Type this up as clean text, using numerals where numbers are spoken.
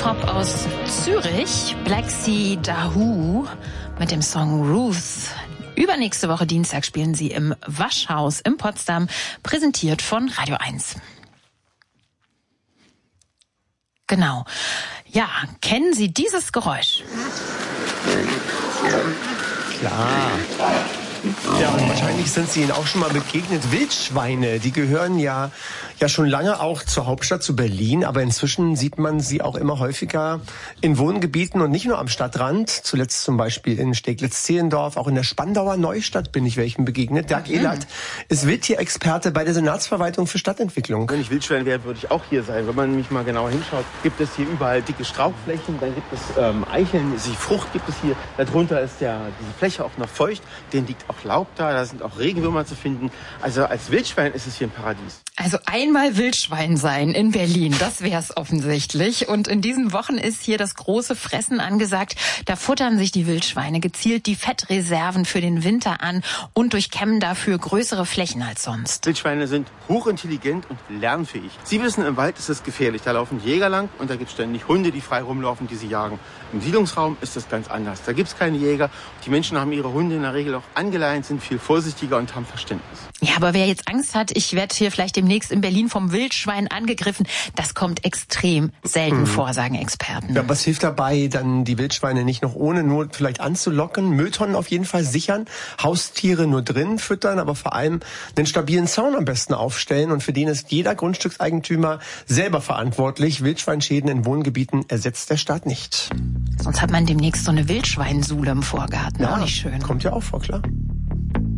Pop aus Zürich, Black Sea Dahoo mit dem Song Ruth. Übernächste Woche Dienstag spielen sie im Waschhaus in Potsdam, präsentiert von Radio 1. Genau. Ja, kennen Sie dieses Geräusch? Klar. Ja, und wahrscheinlich sind Sie Ihnen auch schon mal begegnet. Wildschweine, die gehören ja schon lange auch zur Hauptstadt, zu Berlin. Aber inzwischen sieht man sie auch immer häufiger in Wohngebieten und nicht nur am Stadtrand. Zuletzt zum Beispiel in Steglitz-Zehlendorf, auch in der Spandauer Neustadt bin ich welchen begegnet. Dirk Ehlert ist Wildtierexperte bei der Senatsverwaltung für Stadtentwicklung. Wenn ich Wildschwein wäre, würde ich auch hier sein. Wenn man mich mal genauer hinschaut, gibt es hier überall dicke Strauchflächen, dann gibt es Eicheln, die Frucht gibt es hier. Darunter ist diese Fläche auch noch feucht, denen liegt auch Laub da sind auch Regenwürmer zu finden. Also als Wildschwein ist es hier ein Paradies. Also einmal Wildschwein sein in Berlin, das wär's offensichtlich. Und in diesen Wochen ist hier das große Fressen angesagt. Da futtern sich die Wildschweine gezielt die Fettreserven für den Winter an und durchkämmen dafür größere Flächen als sonst. Wildschweine sind hochintelligent und lernfähig. Sie wissen, im Wald ist es gefährlich. Da laufen Jäger lang und da gibt es ständig Hunde, die frei rumlaufen, die sie jagen. Im Siedlungsraum ist das ganz anders. Da gibt es keine Jäger. Die Menschen haben ihre Hunde in der Regel auch angeleint, sind viel vorsichtiger und haben Verständnis. Ja, aber wer jetzt Angst hat, ich werde hier vielleicht demnächst in Berlin vom Wildschwein angegriffen, das kommt extrem selten vor, sagen Experten. Ja, was hilft dabei, dann die Wildschweine nicht noch ohne Not vielleicht anzulocken? Mülltonnen auf jeden Fall sichern, Haustiere nur drin füttern, aber vor allem einen stabilen Zaun am besten aufstellen. Und für den ist jeder Grundstückseigentümer selber verantwortlich. Wildschweinschäden in Wohngebieten ersetzt der Staat nicht. Sonst hat man demnächst so eine Wildschweinsule im Vorgarten. Ja, auch nicht schön. Kommt ja auch vor, klar.